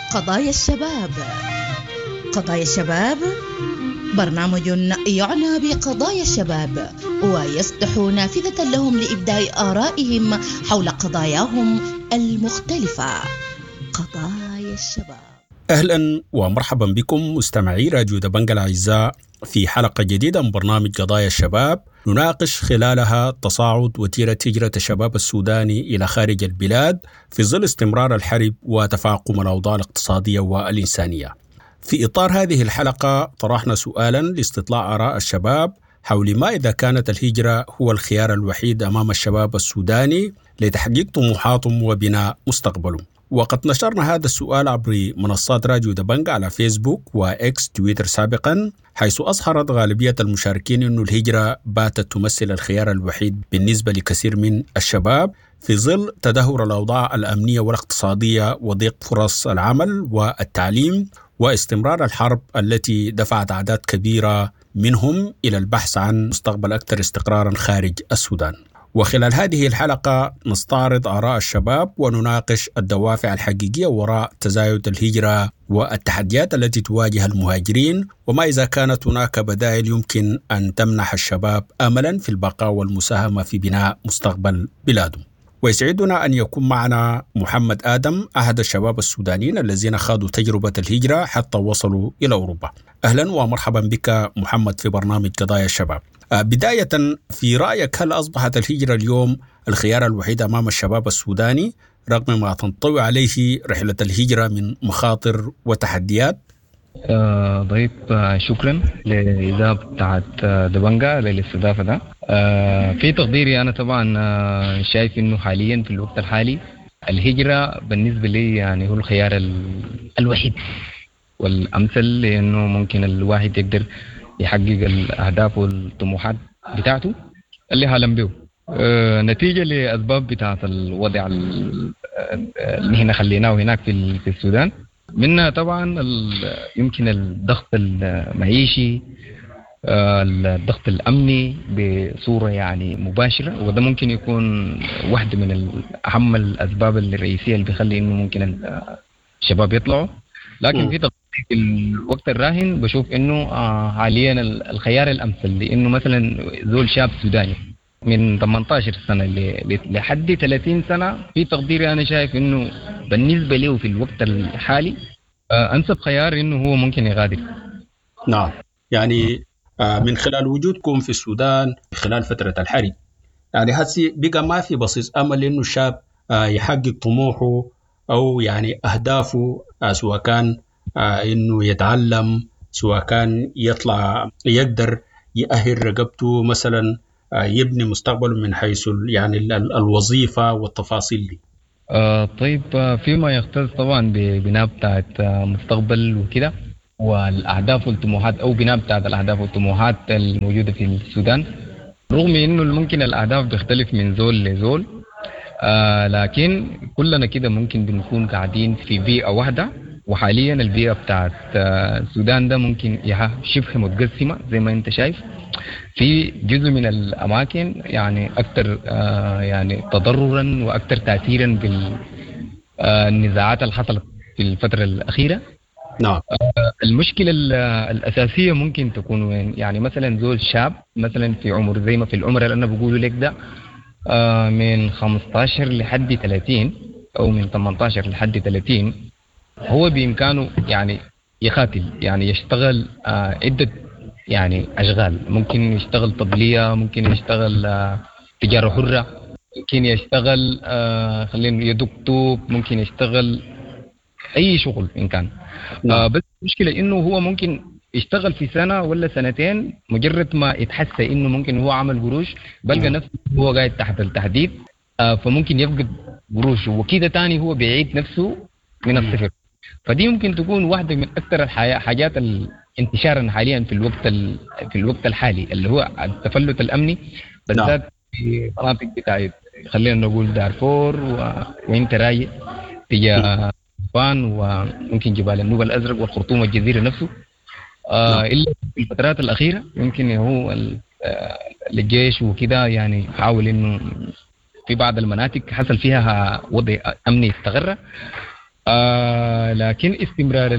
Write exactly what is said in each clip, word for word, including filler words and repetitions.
قضايا الشباب. قضايا الشباب برنامج يعنى بقضايا الشباب ويفتح نافذة لهم لإبداء آرائهم حول قضاياهم المختلفة. قضايا الشباب. أهلا ومرحبا بكم مستمعي راديو دبنجة الأعزاء في حلقة جديدة من برنامج قضايا الشباب، نناقش خلالها تصاعد وتيرة هجرة الشباب السوداني إلى خارج البلاد في ظل استمرار الحرب وتفاقم الأوضاع الاقتصادية والإنسانية. في إطار هذه الحلقة طرحنا سؤالا لاستطلاع آراء الشباب حول ما إذا كانت الهجرة هو الخيار الوحيد أمام الشباب السوداني لتحقيق طموحاتهم وبناء مستقبلهم. وقد نشرنا هذا السؤال عبر منصات راديو دبنجة على فيسبوك وإكس تويتر سابقا، حيث أظهرت غالبية المشاركين أن الهجرة باتت تمثل الخيار الوحيد بالنسبة لكثير من الشباب في ظل تدهور الأوضاع الأمنية والاقتصادية وضيق فرص العمل والتعليم واستمرار الحرب التي دفعت أعداد كبيرة منهم إلى البحث عن مستقبل أكثر استقرارا خارج السودان. وخلال هذه الحلقة نستعرض آراء الشباب ونناقش الدوافع الحقيقية وراء تزايد الهجرة والتحديات التي تواجه المهاجرين، وما إذا كانت هناك بدائل يمكن أن تمنح الشباب أملا في البقاء والمساهمة في بناء مستقبل بلادهم. ويسعدنا أن يكون معنا محمد آدم، أحد الشباب السودانيين الذين خاضوا تجربة الهجرة حتى وصلوا إلى أوروبا. أهلا ومرحبا بك محمد في برنامج قضايا الشباب. بداية، في رأيك هل أصبحت الهجرة اليوم الخيار الوحيد أمام الشباب السوداني رغم ما تنطوي عليه رحلة الهجرة من مخاطر وتحديات؟ آه ضيف آه شكرا للإذاعة بتاعت آه دبنجة للاستضافة ده. آه في تقديري أنا طبعا آه شايف إنه حاليا في الوقت الحالي الهجرة بالنسبة لي يعني هو الخيار الوحيد والأمثل، لأنه ممكن الواحد يقدر يحقق الأهداف والطموحات بتاعته اللي حالم به آه نتيجة لأسباب بتاعت الوضع اللي هنا خليناه هناك في في السودان. منها طبعا يمكن الضغط المعيشي، الضغط الأمني بصورة يعني مباشرة، وده ممكن يكون واحدة من أهم الأسباب الرئيسية اللي بيخلي إنه ممكن الشباب يطلعوا. لكن في في الوقت الراهن بشوف إنه حاليا الخيار الأمثل، لأنه مثلا زول شاب سوداني من ثمانية عشر سنة لحد ثلاثين سنة، في تقديري أنا شايف إنه بالنسبة له في الوقت الحالي أنسب خيار إنه هو ممكن يغادر. نعم، يعني من خلال وجودكم في السودان خلال فترة الحرب، يعني هسي بقى ما في بصيص أمل إنه الشاب يحقق طموحه أو يعني أهدافه، سواء كان إنه يتعلم، سواء كان يطلع يقدر يأهل رقبته مثلا، يبني مستقبله من حيث يعني الوظيفة والتفاصيل دي. آه طيب، فيما يختص طبعا ببناء بتاعت مستقبل وكده والأهداف والطموحات، أو بناء بتاعت الأهداف والطموحات الموجودة في السودان، رغم إنه ممكن الأهداف بيختلف من زول لزول، آه لكن كلنا كده ممكن بنكون قاعدين في بيئة واحدة. وحاليا البيئة بتاعت السودان ده ممكن يها شبه متقسمة زي ما انت شايف. في جزء من الأماكن يعني أكثر آه يعني تضررا وأكثر تأثيرا بالنزاعات اللي حصلت في الفترة الأخيرة. نعم. آه المشكلة الأساسية ممكن تكون وين؟ يعني مثلا زول شاب مثلا في عمر زي ما في العمر اللي أنا بقوله لك ده، آه من خمسة عشر لحد ثلاثين أو من ثمانية عشر لحد ثلاثين، هو بإمكانه يعني يقاتل، يعني يشتغل آه عدة يعني أشغال. ممكن يشتغل طبلية، ممكن يشتغل آه تجارة حرة، ممكن يشتغل آه خلينا يدق طوب، ممكن يشتغل أي شغل إن كان. آه بس المشكلة إنه هو ممكن يشتغل في سنة ولا سنتين، مجرد ما يتحسى إنه ممكن هو عمل قروش بلقى نفسه هو قاعد تحت التحديد، آه فممكن يفقد قروش وكده تاني هو بيعيد نفسه من الصفر. فدي ممكن تكون واحدة من أكثر الحاجات انتشارا حاليا في الوقت في الوقت الحالي، اللي هو التفلت الأمني بالذات في مناطق بتاعت خلينا نقول دارفور و... وانت راي تجاه فان وممكن جبال النوبة الأزرق والخرطوم والجزيرة نفسه. آه إلا في الفترات الأخيرة يمكن هو الجيش وكده يعني حاول إنه في بعض المناطق حصل فيها وضع أمني استغرة، آه لكن استمرار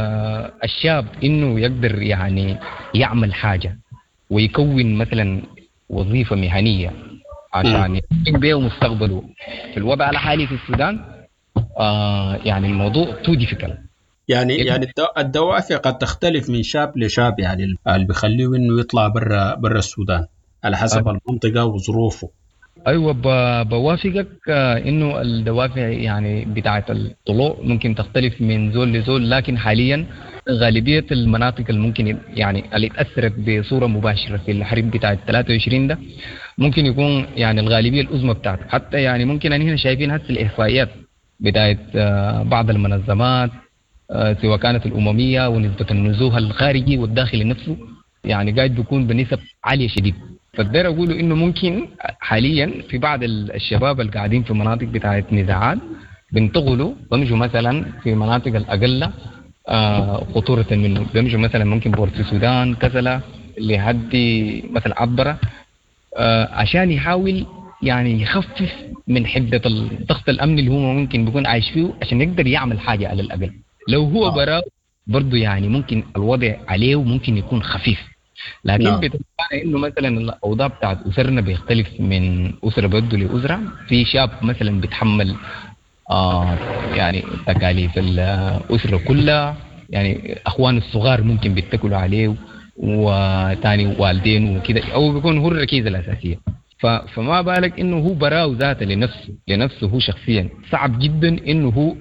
الشاب إنه يقدر يعني يعمل حاجة ويكون مثلا وظيفة مهنية عشان يكون بيه مستقبله في الوضع الحالي في السودان. آه يعني الموضوع تو difficult. يعني يعني الدوافع قد تختلف من شاب لشاب، يعني اللي بيخليه انه يطلع برا برا السودان على حسب أه. المنطقة وظروفه. ايوه بوافقك انه الدوافع يعني بتاعه الطلوع ممكن تختلف من زول لزول، لكن حاليا غالبيه المناطق اللي ممكن يعني اللي تاثرت بصوره مباشره في الحرب بتاعه ثلاثة وعشرين ده ممكن يكون يعني الغالبيه العظمى بتاعته. حتى يعني ممكن ان هنا شايفين هسه الاحصائيات بتاعه بعض المنظمات سواء كانت الامميه ونسبه النزوح الخارجي والداخلي نفسه يعني قاعد بيكون بنسب عاليه شديد. فقدر أقوله إنه ممكن حاليا في بعض الشباب اللي قاعدين في مناطق بتاعة نزاعات بينتقلوا بمشوا مثلا في مناطق الأقل خطورة منه، بمشوا مثلا ممكن بورت السودان كسلا اللي هدي مثلا عبرة عشان يحاول يعني يخفف من حدة الضغط الأمني اللي هو ممكن بيكون عايش فيه عشان يقدر يعمل حاجة على الأقل. لو هو برا برضه يعني ممكن الوضع عليه ممكن يكون خفيف، لكن no. بتبقى انه مثلا الاوضاع بتاعت اسرنا بيختلف من اسره بده لاسره. في شاب مثلا بيتحمل آه يعني تكاليف الاسره كلها، يعني اخوان الصغار ممكن بيتكلوا عليه وثاني والدين وكده، او بيكون هو الركيزه الاساسيه. فما بالك انه هو براو ذاته لنفسه لنفسه هو شخصيا صعب جدا انه هو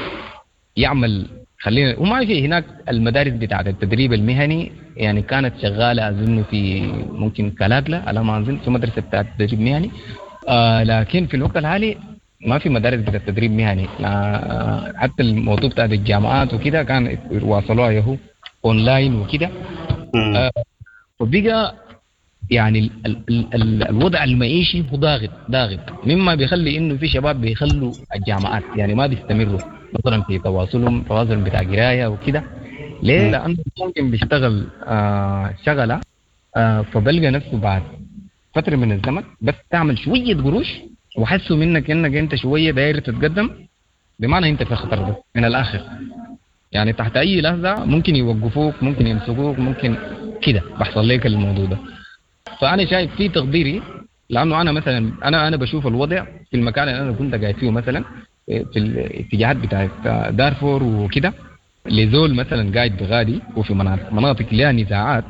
يعمل. خلينا وما في هناك المدارس بتاعه التدريب المهني يعني كانت شغاله اظن في ممكن كلاكلا على ما اظن في مدرسه بتاعه التدريب المهني، آه لكن في الوقت الحالي ما في مدارس بتاعه التدريب المهني. آه حتى الموضوع بتاع الجامعات وكده كان يواصلوها يهو اونلاين وكده. آه وبقى يعني ال ال ال الوضع المعيشي هو ضاغط ضاغط مما بيخلي انه في شباب بيخلوا الجامعات يعني ما بيستمروا مثلا في تواصلهم تواصل بتاع قرايه وكده. ليه؟ لانه ممكن بيشتغل آه شغله آه فبلقى نفسه بعد فتره من الزمن بس تعمل شويه قروش وحسوا منك انك انت شويه داير تتقدم، بمعنى انت في خطر بس من الاخر. يعني تحت اي لحظه ممكن يوقفوك، ممكن يمسكوك، ممكن كده بحصل لك الموضوع ده. فانا شايف في تقديري، لانه انا مثلا انا انا بشوف الوضع في المكان اللي انا كنت قاعد فيه مثلا في الاتجاهات بتاعت دارفور وكده، لزول مثلا قاعد بغادي وفي مناطق مناطق لها نزاعات.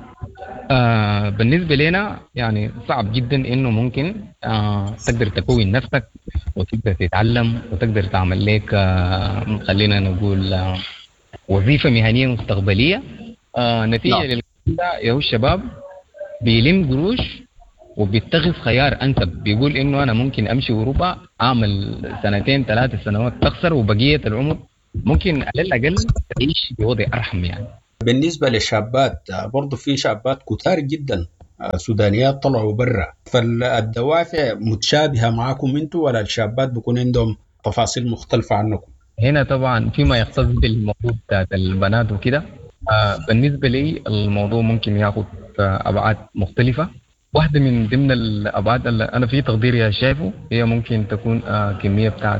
آه بالنسبه لنا يعني صعب جدا انه ممكن آه تقدر تكون نفسك وتقدر تتعلم وتقدر تعمل لك آه خلينا نقول آه وظيفه مهنيه مستقبليه. آه نتيجه للكلام يا الشباب بيلم قروش وبيتخذ خيار انسب، بيقول انه انا ممكن امشي اوروبا اعمل سنتين ثلاث سنوات تخسر وبقيه العمر ممكن على الاقل تعيش بوضع ارحم. يعني بالنسبه للشابات برضه في شابات كثار جدا سودانيات طلعوا برا، فالدوافع متشابهه معكم انتم ولا الشابات بيكون عندهم تفاصيل مختلفه عنكم؟ هنا طبعا فيما يختص بالموضوع بتاعت البنات وكده آه بالنسبه لي الموضوع ممكن ياخذ ابعاد مختلفه. واحدة من ضمن الأبعاد اللي أنا في تقديري شايفه هي ممكن تكون آه كمية بتاعت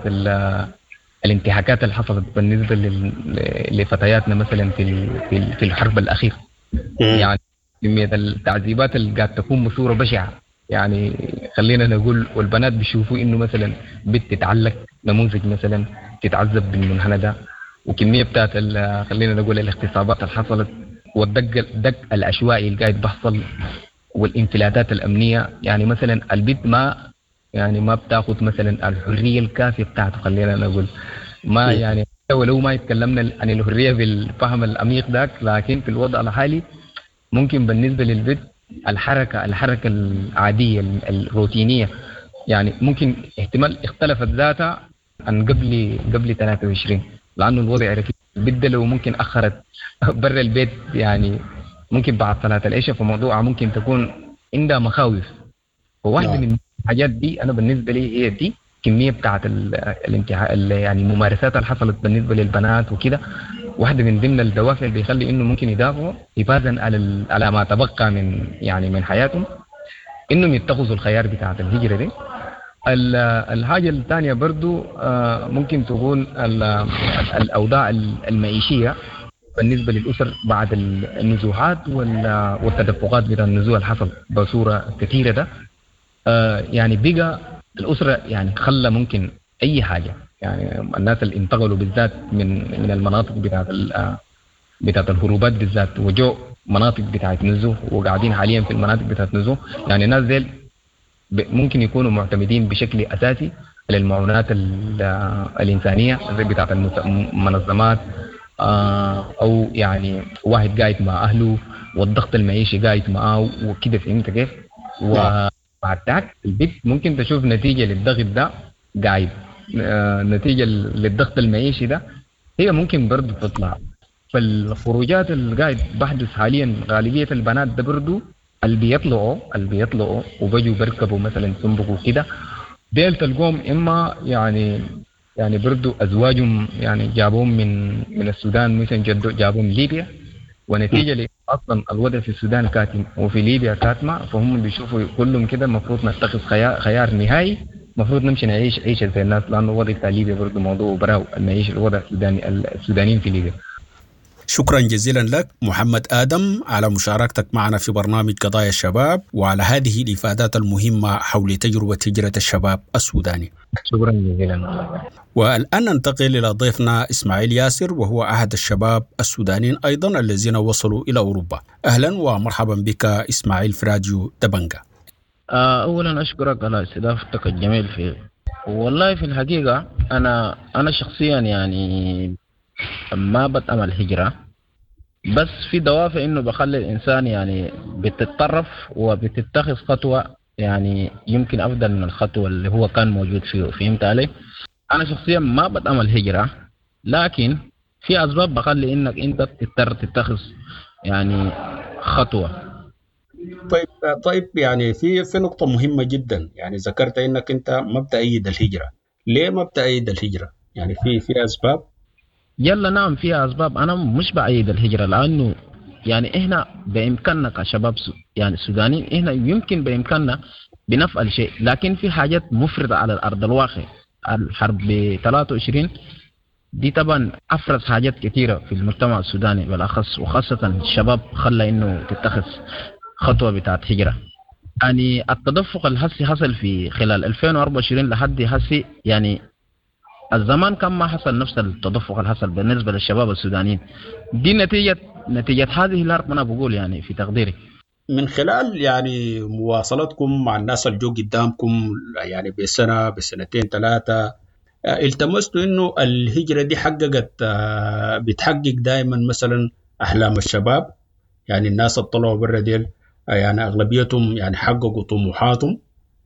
الانتهاكات اللي حصلت بالنسبة لفتياتنا مثلا في في الحرب الأخيرة. يعني كمية التعذيبات اللي قاعد تكون بصورة بشعة، يعني خلينا نقول والبنات بيشوفوا إنه مثلا بنت تتعلق نموذج مثلا تتعذب بالمنحنى ده، وكمية بتاعت خلينا نقول الاغتصابات اللي حصلت والدق الدق العشوائي اللي قاعد بيحصل والانفلاتات الأمنية. يعني مثلا البنت ما يعني ما بتاخذ مثلا الحرية الكافية بتاعته، خلينا نقول ما يعني ولو ما يتكلمنا عن الحرية بالفهم العميق ذاك، لكن في الوضع الحالي ممكن بالنسبة للبنت الحركة الحركة العادية الروتينية يعني ممكن احتمال اختلفت ذاتها عن قبل قبل ثلاثة وعشرين، لأنه الوضع ركيب. البنت لو ممكن أخرت برا البيت يعني ممكن بعد صلاة العشاء فموضوعها ممكن تكون عندها مخاوف. وواحدة من الحاجات دي أنا بالنسبة لي هي دي كمية بتاعت الانتهاء يعني الممارسات اللي حصلت بالنسبة للبنات وكده. واحدة من ضمن الدوافع اللي بيخلي إنه ممكن يدافعوا حفاظا على على ما تبقى من يعني من حياتهم إنهم يتخذوا الخيار بتاعت الهجرة دي. ال- الحاجة الثانية برضو آه، ممكن تكون ال- الأوضاع المعيشية بالنسبة للأسر بعد النزوحات وال- والتدفقات بتاع النزوح اللي حصل بصورة كثيرة ده. آه، يعني بقى الأسرة يعني خلى ممكن أي حاجة، يعني الناس اللي انتقلوا بالذات من من المناطق بتاعت ال- بتاعت الهروبات بالذات وجو مناطق بتاعت نزوح وقاعدين حاليا في المناطق بتاعت نزوح، يعني الناس ديل ب- ممكن يكونوا معتمدين بشكل أساسي على المعونات ال- الإنسانية زي بتاعت المنظمات، آه، أو يعني واحد قاعد مع أهله والضغط المعيشي قاعد معاه وكده، فهمت كيف؟ وبعد ذاك البيت ممكن تشوف نتيجة للضغط ده قاعد، آه، نتيجة للضغط المعيشي ده هي ممكن برضه تطلع. فالخروجات اللي قاعد بحدث حاليا غالبية البنات ده برضه اللي بيطلعوا اللي بيطلعوا وبيجوا بيركبوا مثلا سنبق وكده، ديل تلقوهم اما يعني يعني برضو ازواجهم يعني جابوهم من من السودان، مثلا جدو جابوهم من ليبيا، ونتيجه ل اصلا الوضع في السودان كاتم وفي ليبيا كاتمه، فهم بيشوفوا كلهم كده المفروض نتخذ خيار, خيار نهائي، المفروض نمشي نعيش عيشه زي الناس، لانه الوضع بتاع ليبيا برضو موضوع براو نعيش الوضع السوداني السودانيين في ليبيا. شكرا جزيلا لك محمد آدم على مشاركتك معنا في برنامج قضايا الشباب وعلى هذه الإفادات المهمة حول تجربة هجرة الشباب السوداني. شكرا جزيلا. والآن ننتقل إلى ضيفنا إسماعيل ياسر، وهو أحد الشباب السودانيين أيضا الذين وصلوا إلى أوروبا. أهلا ومرحبا بك إسماعيل في راديو دبنجة. أولا أشكرك على استضافتك الجميل. في والله في الحقيقة أنا أنا شخصيا يعني ما بتأمل الهجرة، بس في دوافع إنه بخلي الإنسان يعني بتتطرف وبتتخذ خطوة يعني يمكن أفضل من الخطوة اللي هو كان موجود فيه. فهمت علي؟ أنا شخصيا ما بتأمل هجرة، لكن في أسباب بخلي إنك أنت تضطر تتخذ يعني خطوة. طيب طيب يعني في في نقطة مهمة جدا، يعني ذكرت إنك أنت ما بتأيد الهجرة. ليه ما بتأيد الهجرة؟ يعني في في أسباب؟ يلا نعم فيها أسباب. أنا مش بأيد الهجرة لأنه يعني إحنا بإمكاننا كشباب سو يعني السودانيين إحنا يمكن بإمكاننا بنفعل شيء، لكن في حاجات مفرطة على الأرض الواقع. الحرب ب ثلاثة وعشرين دي طبعا أفرز حاجات كثيرة في المجتمع السوداني بالأخص، وخاصة الشباب خلى إنه تتخذ خطوة بتاعت هجرة. يعني التدفق الهسي حصل في خلال ألفين وأربعة وعشرين لحد هسي، يعني الزمان كان ما حصل نفس التدفق اللي حصل بالنسبة للشباب السودانيين. دي نتيجة نتيجة هذه الأرض. أنا بقول يعني في تقديري من خلال يعني مواصلاتكم مع الناس اللي جو قدامكم يعني بسنة بسنتين ثلاثة، التمستوا إنه الهجرة دي حققت آه، بتحقق دائما مثلا أحلام الشباب؟ يعني الناس اللي طلعوا برا ديل آه، يعني أغلبيتهم يعني حققوا طموحاتهم؟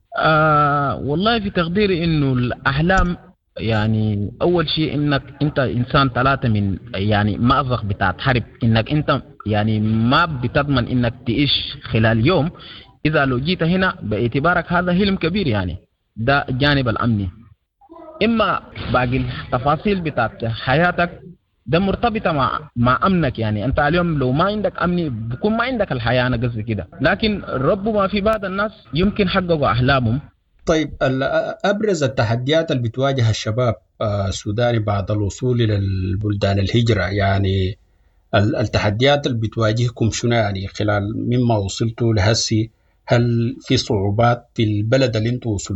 آه والله في تقديري إنه الأحلام يعني أول شيء إنك أنت إنسان ثلاثة من يعني مأزق بتاعت حرب، إنك أنت يعني ما بتضمن إنك تعيش خلال يوم. إذا لو جيت هنا باعتبارك هذا حلم كبير، يعني ده الجانب الأمني. إما باقي التفاصيل بتاعت حياتك ده مرتبطة مع مع أمنك. يعني أنت اليوم لو ما عندك أمني بكون ما عندك الحياة، أنا قصدي كده. لكن ربما في بعض الناس يمكن حققوا أحلامهم. طيب ال- أبرز التحديات اللي بتواجه الشباب آه، السوداني بعد الوصول إلى البلدان الهجرة، يعني ال- التحديات اللي بتواجهكم شنو يعني خلال مما وصلتوا لهسي؟ هل في صعوبات في البلد اللي انتوا وصلتوا